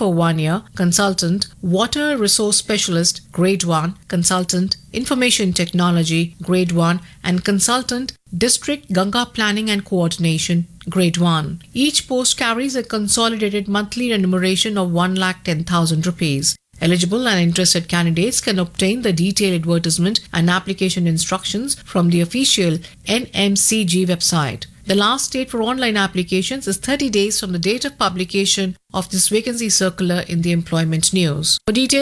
for 1 year, consultant, water resource specialist, grade 1, consultant, information technology, grade 1, and consultant, district Ganga planning and coordination, grade 1. Each post carries a consolidated monthly remuneration of 1,10,000 rupees. Eligible and interested candidates can obtain the detailed advertisement and application instructions from the official NMCG website. The last date for online applications is 30 days from the date of publication of this vacancy circular in the Employment News. For details